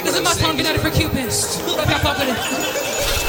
This is my song, United for Cupid. Hope y'all fuck with it.